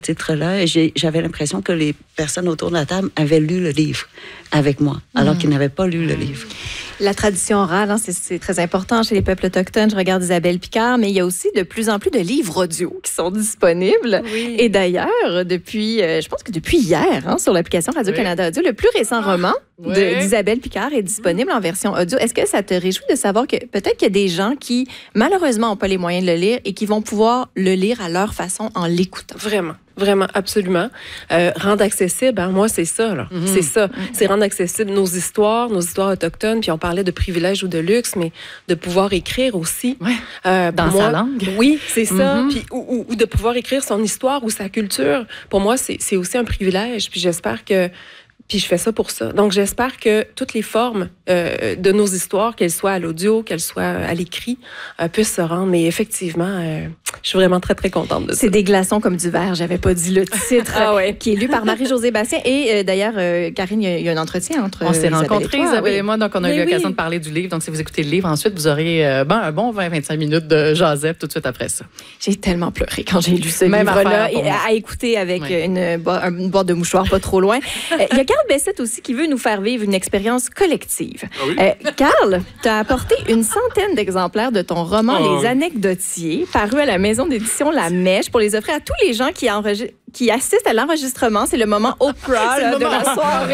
titre-là, et j'avais l'impression que les personnes autour de la table avaient lu le livre avec moi, alors qu'ils n'avaient pas lu le livre. La tradition orale, c'est très important chez les peuples autochtones. Je regarde Isabelle Picard, mais il y a aussi de plus en plus de livres audio qui sont disponibles. Oui. Et d'ailleurs, je pense que depuis hier, sur l'application Radio-Canada Audio, le plus récent roman d'Isabelle Picard est disponible en version audio. Est-ce que ça te réjouit de savoir que peut-être qu'il y a des gens qui, malheureusement, n'ont pas les moyens de le lire et qui vont pouvoir le lire à leur façon en l'écoutant? Vraiment, absolument. Rendre accessible, moi, c'est ça, là. Mm-hmm. C'est ça. C'est rendre accessible nos histoires autochtones. Puis on parlait de privilèges ou de luxe, mais de pouvoir écrire aussi. Ouais. Dans sa langue. Oui, c'est ça. Puis, ou de pouvoir écrire son histoire ou sa culture. Pour moi, c'est aussi un privilège. Puis j'espère que... Puis je fais ça pour ça. Donc, j'espère que toutes les formes de nos histoires, qu'elles soient à l'audio, qu'elles soient à l'écrit, puissent se rendre. Mais effectivement, je suis vraiment très, très contente de ça. C'est des glaçons comme du verre. J'avais pas dit le titre. Qui est lu par Marie-Josée Bastien. Et d'ailleurs, Karine, il y a un entretien entre on s'est rencontrés, Isabelle et moi. Donc, on a eu l'occasion de parler du livre. Donc, si vous écoutez le livre, ensuite, vous aurez un bon 20-25 minutes de jasette tout de suite après ça. J'ai tellement pleuré quand j'ai lu ce livre-là. À écouter avec une boîte de mouchoirs pas trop loin. Il y a Carl Bessette aussi qui veut nous faire vivre une expérience collective. Ah oui? Carl, tu as apporté une centaine d'exemplaires de ton roman Les Anecdotiers, paru à la maison d'édition La Mèche, pour les offrir à tous les gens qui assistent à l'enregistrement. C'est le moment Oprah de la soirée.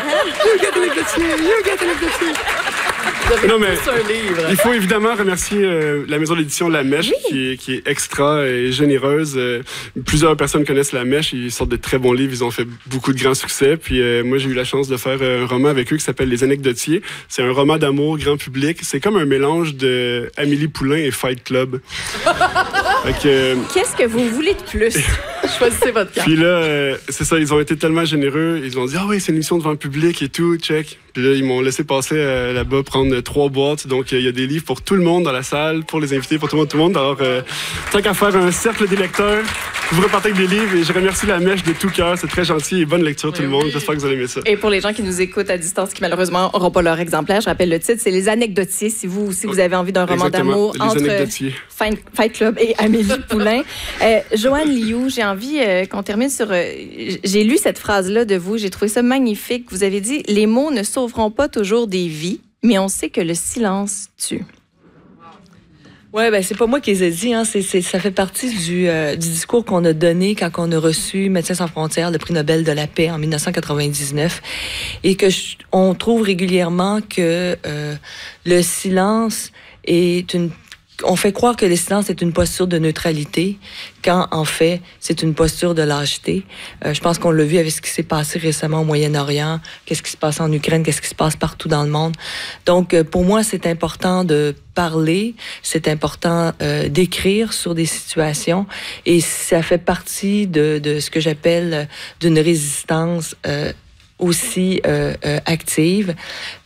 Non, mais il faut évidemment remercier la maison d'édition La Mèche, qui est extra et généreuse. Plusieurs personnes connaissent La Mèche. Ils sortent de très bons livres. Ils ont fait beaucoup de grands succès. Puis moi, j'ai eu la chance de faire un roman avec eux qui s'appelle Les Anecdotiers. C'est un roman d'amour grand public. C'est comme un mélange de Amélie Poulain et Fight Club. Qu'est-ce que vous voulez de plus? Choisissez votre carte. Puis là, c'est ça, ils ont été tellement généreux. Ils ont dit, ah oui, c'est une émission devant le public et tout, check. Puis là, ils m'ont laissé passer là-bas, prendre 3 boîtes. Donc, il y a des livres pour tout le monde dans la salle, pour les invités, pour tout le monde. Alors, tant qu'à faire un cercle des lecteurs, vous repartez avec des livres et je remercie La Mèche de tout cœur. C'est très gentil et bonne lecture tout le monde. J'espère que vous allez aimer ça. Et pour les gens qui nous écoutent à distance, qui malheureusement n'auront pas leur exemplaire, je rappelle le titre, c'est Les Anecdotiers, si vous avez envie d'un roman d'amour entre Fight Club et Amélie Poulain. Joanne Liu, j'ai envie qu'on termine sur... j'ai lu cette phrase-là de vous, j'ai trouvé ça magnifique. Vous avez dit « Les mots ne sauveront pas toujours des vies, mais on sait que le silence tue ». Oui, c'est pas moi qui les ai dit. Ça fait partie du discours qu'on a donné quand on a reçu Médecins sans frontières, le prix Nobel de la paix en 1999. Et que on trouve régulièrement que le silence est on fait croire que le silence est une posture de neutralité, quand, en fait, c'est une posture de lâcheté. Je pense qu'on l'a vu avec ce qui s'est passé récemment au Moyen-Orient, qu'est-ce qui se passe en Ukraine, qu'est-ce qui se passe partout dans le monde. Donc, pour moi, c'est important de parler, c'est important d'écrire sur des situations, et ça fait partie de ce que j'appelle d'une résistance aussi active.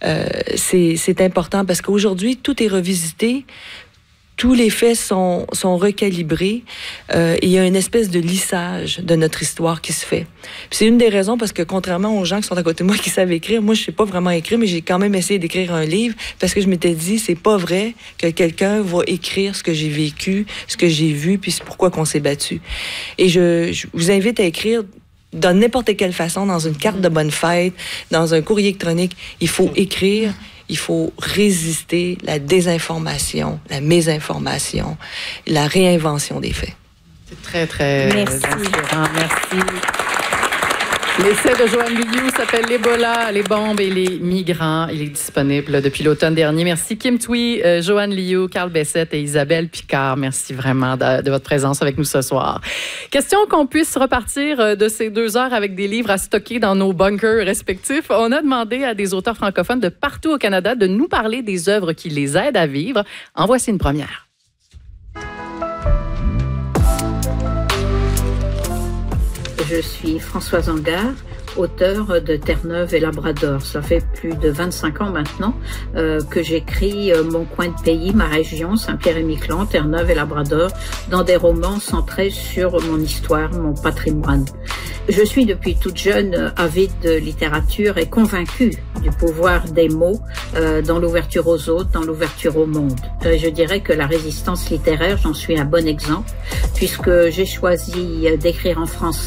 C'est important parce qu'aujourd'hui, tout est revisité. Tous les faits sont recalibrés et il y a une espèce de lissage de notre histoire qui se fait. Puis c'est une des raisons parce que contrairement aux gens qui sont à côté de moi qui savent écrire, moi je sais pas vraiment écrire, mais j'ai quand même essayé d'écrire un livre parce que je m'étais dit c'est pas vrai que quelqu'un va écrire ce que j'ai vécu, ce que j'ai vu, puis c'est pourquoi qu'on s'est battu. Et je vous invite à écrire de n'importe quelle façon, dans une carte de bonne fête, dans un courrier électronique. Il faut écrire. Il faut résister la désinformation, la mésinformation, la réinvention des faits. C'est très, très inspirant. Merci. L'essai de Joanne Liu s'appelle L'Ebola, les bombes et les migrants. Il est disponible depuis l'automne dernier. Merci Kim Thuy, Joanne Liu, Carl Bessette et Isabelle Picard. Merci vraiment de votre présence avec nous ce soir. Question qu'on puisse repartir de ces 2 heures avec des livres à stocker dans nos bunkers respectifs. On a demandé à des auteurs francophones de partout au Canada de nous parler des œuvres qui les aident à vivre. En voici une première. Je suis Françoise Angard, auteure de Terre-Neuve et Labrador. Ça fait plus de 25 ans maintenant que j'écris mon coin de pays, ma région, Saint-Pierre-et-Miquelon, Terre-Neuve et Labrador, dans des romans centrés sur mon histoire, mon patrimoine. Je suis depuis toute jeune avide de littérature et convaincue du pouvoir des mots dans l'ouverture aux autres, dans l'ouverture au monde. Je dirais que la résistance littéraire, j'en suis un bon exemple, puisque j'ai choisi d'écrire en français